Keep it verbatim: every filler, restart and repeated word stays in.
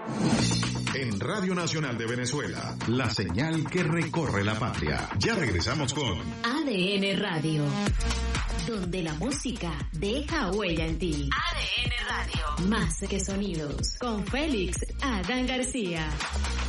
En Radio Nacional de Venezuela, la señal que recorre la patria. Ya regresamos con A D N Radio, donde la música deja huella en ti. A D N Radio, más que sonidos, con Félix Adán García.